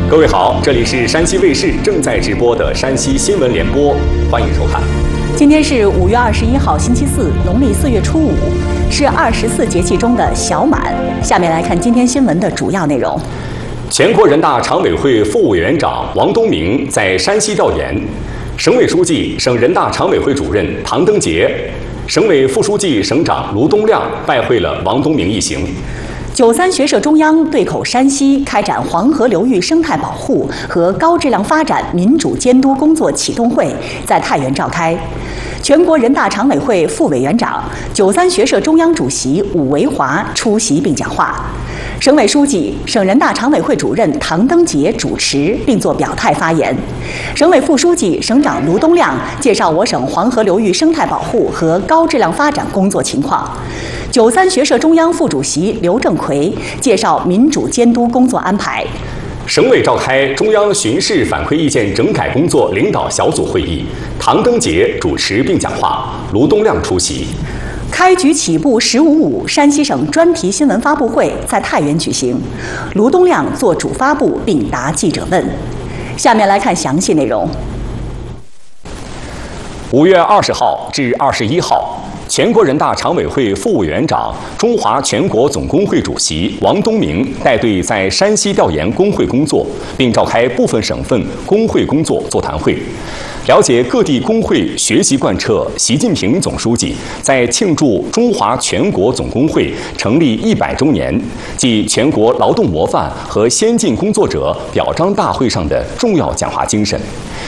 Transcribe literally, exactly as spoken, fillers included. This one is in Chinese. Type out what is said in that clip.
各位好，这里是山西卫视正在直播的山西新闻联播，欢迎收看。 今天是五月二十一号，星期四，农历四月初五，是二十四节气中的小满。下面来看今天新闻的主要内容。 全国人大常委会副委员长王东明在山西调研，省委书记、省人大常委会主任唐登杰、省委副书记、省长卢东亮拜会了王东明一行。 九三学社中央对口山西开展黄河流域生态保护和高质量发展民主监督工作启动会在太原召开。全国人大常委会副委员长、九三学社中央主席武维华出席并讲话。省委书记、省人大常委会主任唐登杰主持并作表态发言。省委副书记、省长卢东亮介绍我省黄河流域生态保护和高质量发展工作情况。九三学社中央副主席刘正奎介绍民主监督工作安排。 省委召开中央巡视反馈意见整改工作领导小组会议，唐登杰主持并讲话，卢东亮出席。 开局起步十五五山西省专题新闻发布会在太原举行，卢东亮作主发布并答记者问。下面来看详细内容。 五月二十号至二十一号，全国人大常委会副委员长、中华全国总工会主席王东明带队在山西调研工会工作，并召开部分省份工会工作座谈会，了解各地工会学习贯彻习近平总书记在庆祝中华全国总工会成立一百周年暨全国劳动模范和先进工作者表彰大会上的重要讲话精神，